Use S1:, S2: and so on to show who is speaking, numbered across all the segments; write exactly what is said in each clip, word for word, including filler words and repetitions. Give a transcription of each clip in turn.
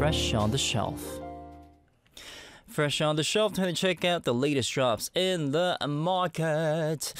S1: Fresh on the Shelf. Fresh on the Shelf, time to check out the latest drops in the market.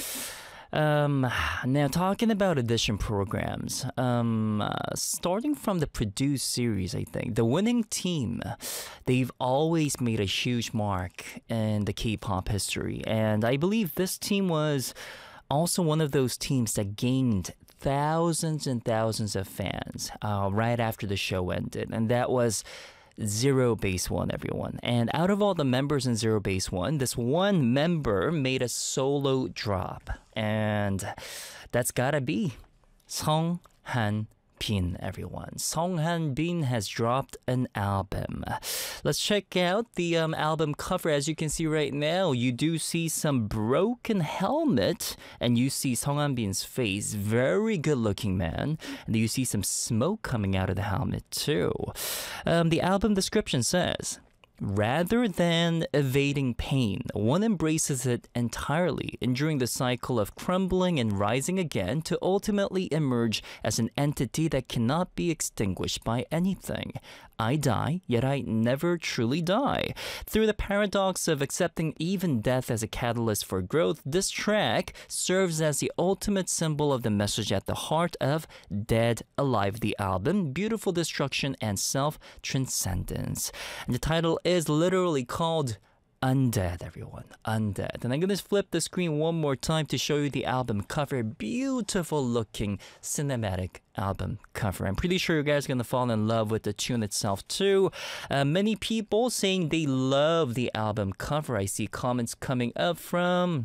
S1: Um, now, talking about edition programs, um, uh, starting from the Produce series, I think, the winning team, they've always made a huge mark in the K-pop history. And I believe this team was also one of those teams that gained thousands and thousands of fans uh, right after the show ended. And that was Zero Base One, everyone. And out of all the members in Zero Base One, this one member made a solo drop. And that's gotta be Song Han Bin, everyone. Song Han Bin has dropped an album. Let's check out the um, album cover. As you can see right now, you do see some broken helmet, and you see Song Han Bin's face. Very good looking man. And you see some smoke coming out of the helmet too. Um, the album description says, rather than evading pain, one embraces it entirely, enduring the cycle of crumbling and rising again to ultimately emerge as an entity that cannot be extinguished by anything. I die, yet I never truly die. Through the paradox of accepting even death as a catalyst for growth, this track serves as the ultimate symbol of the message at the heart of Dead Alive, the album, beautiful destruction and self-transcendence. And the title is literally called Undead, everyone. Undead. And I'm going to flip the screen one more time to show you the album cover. Beautiful looking cinematic album cover. I'm pretty sure you guys are going to fall in love with the tune itself too. Uh, many people saying they love the album cover. I see comments coming up from...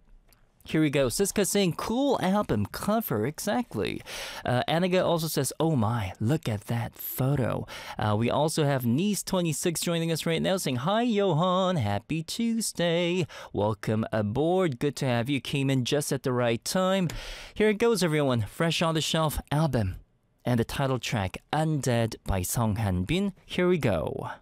S1: Here we go. Siska saying, cool album cover. Exactly. Uh, Anaga also says, oh my, look at that photo. Uh, we also have Nice twenty-six joining us right now saying, hi, Johan. Happy Tuesday. Welcome aboard. Good to have you. Came in just at the right time. Here it goes, everyone. Fresh on the Shelf album. And the title track, Undead by Song Han Bin. Here we go.